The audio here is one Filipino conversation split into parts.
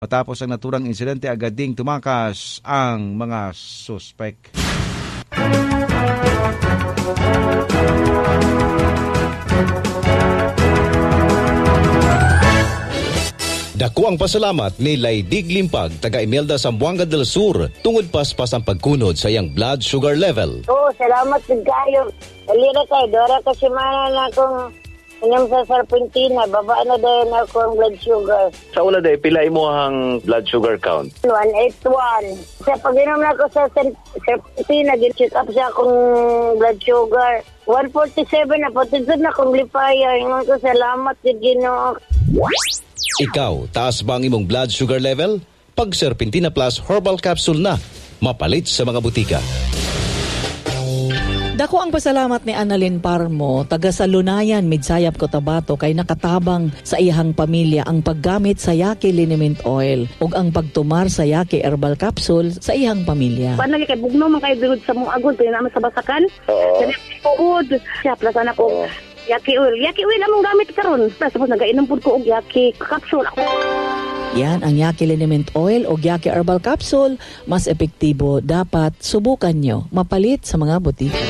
Matapos ang naturang insidente, agad ding tumakas ang mga suspek. Dako ang pasalamat ni Laidig Limpag, taga Imelda, Zamboanga del Sur, tungod paspas ang pagkunod sa iyang blood sugar level. Oo, salamat din kayo. Alira kayo, dora kasi mana na akong inom sa serpentina, baba na dahil ako ang blood sugar. Sa una day, pilay mo ang blood sugar count? 181. Sa pag-inom na ako sa serpentina, gin-check up sa akong blood sugar. 147 na, patutod na akong lipaya. Ingon ko, salamat din Ginoo. Ikaw, taas ba ang imong blood sugar level? Pag Serpentina Plus Herbal Capsule na, mapalit sa mga butika. Dako ang pasalamat ni Annalyn Parmo, taga Salunayan, Midsayap, Cotabato, kay nakatabang sa iyang pamilya ang paggamit sa Yaki Liniment Oil ug ang pagtumar sa Yaki Herbal Capsule sa iyang pamilya. Paano kay bugno man kay durod sa mong agod, kaya naman sa basakan? Dali puod. Siya, plasan ako. Yaki oil. Yaki oil among gamit karon. Tapos nagainom pud ko og Yaki capsule. Yan ang Yaki Liniment Oil o Yaki Herbal Capsule. Mas epektibo, dapat subukan nyo. Mapalit sa mga butika.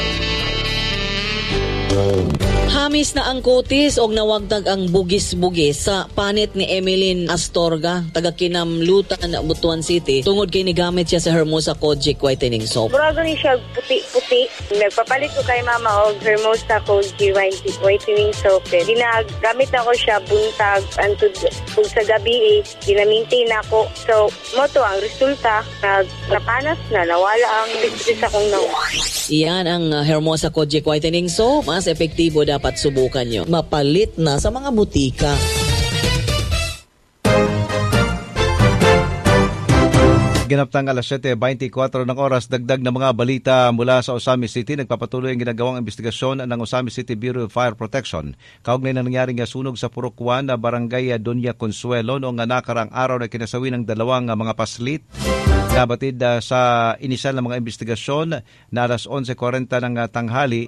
Hamis na ang kutis og nawagtag ang bugis-bugis sa panit ni Emeline Astorga, taga Kinamlutan, Butuan City. Tungod kay nigamit siya sa Hermosa Kojic Whitening Soap. Burago ni siya puti-puti. Nagpapalit ko kay mama og Hermosa Kojic Whitening Soap. Ginagamit ako siya buntag antud sa gabi ginamintain ako. So, moto ang resulta, napanas na, nawala ang bigis akong nawa. Iyan ang Hermosa Kojic Whitening Soap. Mas epektibo, dapat subukan nyo. Mapalit na sa mga butika. Ginaptang alas 7:24 ng oras, dagdag na mga balita mula sa Osamis City. Nagpapatuloy ang ginagawang investigasyon ng Osamis City Bureau of Fire Protection. Kaugnay na nangyaring sunog sa Purok 1 na Barangay Doña Consuelo noong nakarang araw na kinasawi ng dalawang mga paslit. Nabatid sa inisyal na mga investigasyon na alas 11:40 ng tanghali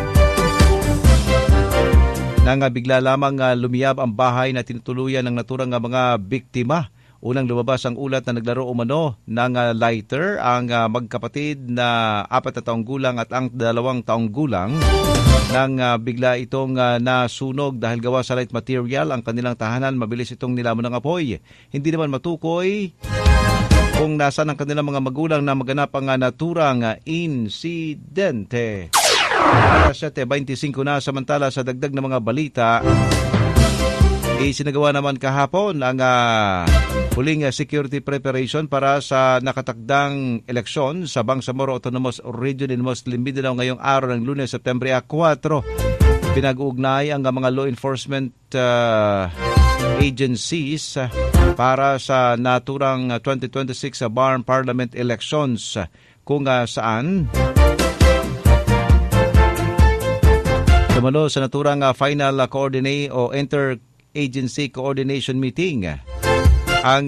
nang bigla lamang lumiyab ang bahay na tinutuluyan ng naturang mga biktima. Unang lumabas ang ulat na naglaro umano ng lighter ang magkapatid na 4 na taong gulang at ang 2 taong gulang nang bigla itong nasunog dahil gawa sa light material ang kanilang tahanan. Mabilis itong nilamon ng apoy. Hindi naman matukoy kung nasaan ang kanilang mga magulang na maganap ang naturang insidente. Alas 7:25 na, samantala sa dagdag na mga balita, isinagawa naman kahapon ang huling security preparation para sa nakatakdang eleksyon sa Bangsamoro Autonomous Region in Muslim Mindanao ngayong araw ng Lunes, September 4. Pinag-uugnay ang mga law enforcement agencies para sa naturang 2026 Barm Parliament elections kung saan dumalo sa naturang final coordinate o inter-agency coordination meeting ang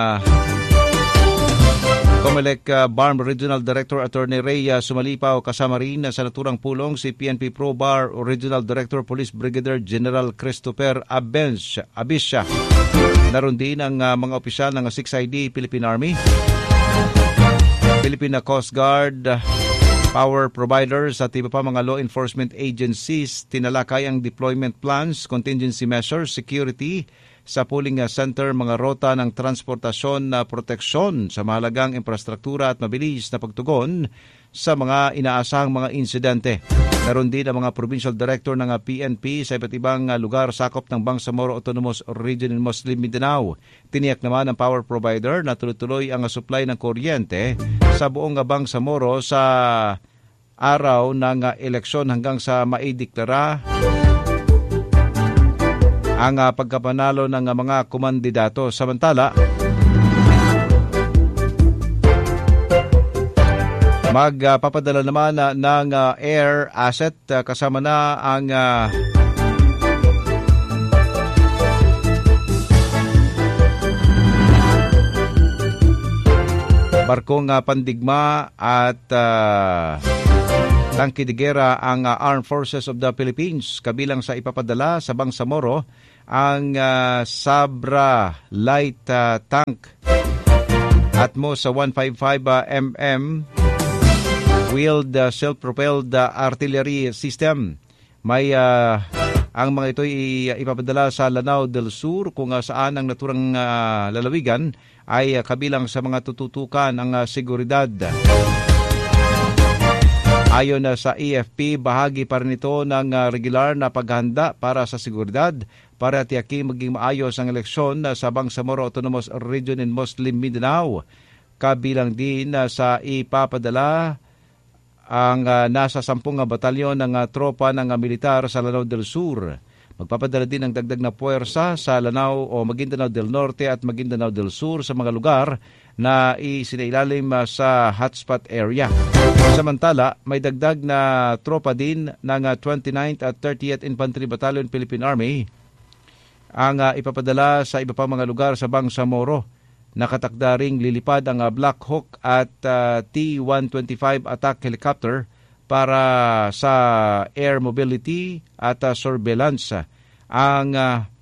COMELEC BARM Regional Director Attorney Rhea Sumalipaw, kasama rin sa naturang pulong si PNP Pro-BAR Regional Director Police Brigadier General Christopher Abisha. Naroon din ang mga opisyal ng 6ID, Philippine Army, Philippine Coast Guard, power providers at iba pa mga law enforcement agencies. Tinalakay ang deployment plans, contingency measures, security sa polling center, mga rota ng transportasyon na proteksyon sa mahalagang infrastruktura at mabilis na pagtugon sa mga inaasahang mga insidente. Naroon din ang mga provincial director ng PNP sa iba't ibang lugar sakop ng Bangsamoro Autonomous Region in Muslim Mindanao. Tiniyak naman ng power provider na tuloy-tuloy ang supply ng kuryente sa buong Bangsamoro sa araw ng eleksyon hanggang sa maideklara ang pagkapanalo ng mga kumandidato. Samantala, magpapadala naman ng air asset kasama na ang barkong Pandigma at Tangke de Guerra ang Armed Forces of the Philippines. Kabilang sa ipapadala sa Bangsamoro ang Sabra Light Tank at mo sa 155 mm wheeled self-propelled artillery system. May ang mga ito ipapadala sa Lanao del Sur kung saan ang naturang lalawigan ay kabilang sa mga tututukan ng seguridad. Ayon sa AFP, bahagi pa rin ito ng regular na paghahanda para sa seguridad para tiyaking maging maayos ang eleksyon sa Bangsamoro Autonomous Region in Muslim Mindanao. Kabilang din sa ipapadala ang nasa 10 batalyon ng tropa ng militar sa Lanao del Sur. Magpapadala din ng dagdag na puwersa sa Lanao o Maguindanao del Norte at Maguindanao del Sur sa mga lugar na isinailalim sa hotspot area. Samantala, may dagdag na tropa din ng 29th at 30th Infantry Battalion Philippine Army ang ipapadala sa iba pang mga lugar sa Bangsamoro. Nakatakda ring lilipad ang Black Hawk at T-125 attack helicopter para sa air mobility at surveillance. Ang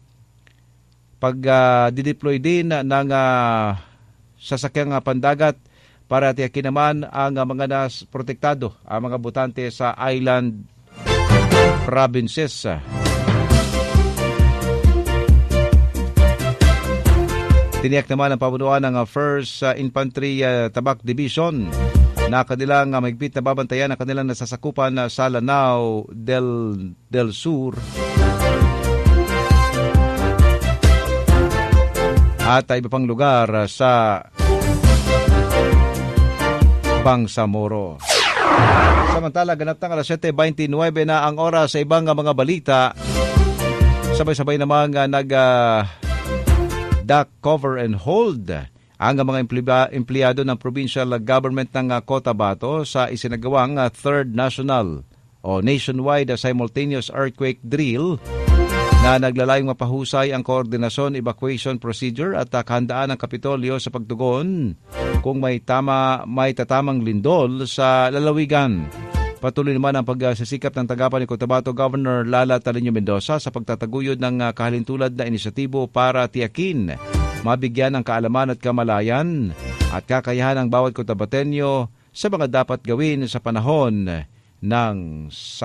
pag-deploy din ng sasakyang pandagat para tiyakin naman ang mga protektado, ang mga botante sa island provinces. Tiniyak naman ang pamunuan ng 1st Infantry Tabak Division na kanilang mahigpit na babantayan ang kanilang nasasakupan sa Lanao del Sur at iba pang lugar sa Bangsamoro. Samantala, ganap ng alas 7:29 na ang oras sa ibang mga balita. Sabay-sabay namang duck cover and hold ang mga empleyado ng provincial government ng Cotabato sa isinagawang 3rd National o Nationwide Simultaneous Earthquake Drill na naglalayong mapahusay ang koordinasyon, evacuation procedure at kahandaan ng Kapitolyo sa pagtugon kung may tatamang lindol sa lalawigan. Patuloy naman ang pagsisikap ng tanggapan ni Cotabato Governor Lala Talino Mendoza sa pagtataguyod ng kahalintulad na inisyatibo para tiyakin, mabigyan ng kaalaman at kamalayan at kakayahan ng bawat Cotabateño sa mga dapat gawin sa panahon ng